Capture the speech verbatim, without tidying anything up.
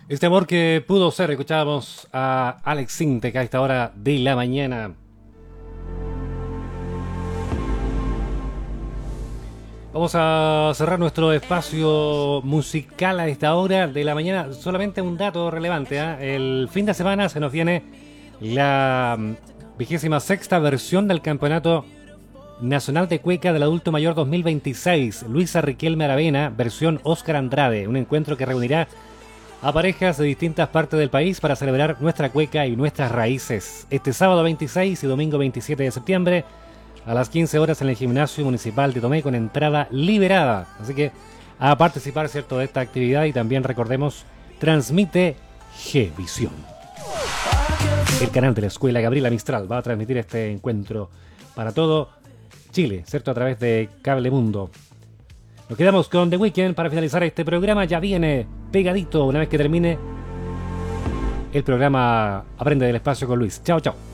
Este amor que pudo ser, escuchábamos a Alex Sintek a esta hora de la mañana. Vamos a cerrar nuestro espacio musical a esta hora de la mañana. Solamente un dato relevante, ¿eh? El fin de semana se nos viene la vigésima sexta versión del Campeonato Nacional de Cueca del Adulto Mayor dos mil veintiséis. Luisa Riquelme Aravena, versión Óscar Andrade. Un encuentro que reunirá a parejas de distintas partes del país para celebrar nuestra cueca y nuestras raíces. Este sábado veintiséis y domingo veintisiete de septiembre a las quince horas en el Gimnasio Municipal de Tomé con entrada liberada. Así que a participar, ¿cierto?, de esta actividad. Y también recordemos, transmite G-Visión. El canal de la Escuela Gabriela Mistral va a transmitir este encuentro para todo Chile, ¿cierto?, a través de Cable Mundo. Nos quedamos con The Weeknd para finalizar este programa. Ya viene pegadito una vez que termine el programa Aprende del Espacio con Luis. Chao, chao.